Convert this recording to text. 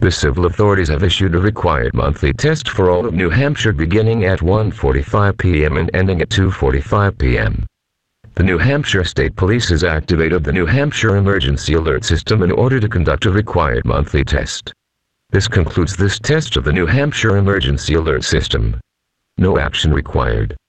The civil authorities have issued a required monthly test for all of New Hampshire beginning at 1:45 p.m. and ending at 2:45 p.m. The New Hampshire State Police has activated the New Hampshire Emergency Alert System in order to conduct a required monthly test. This concludes this test of the New Hampshire Emergency Alert System. No action required.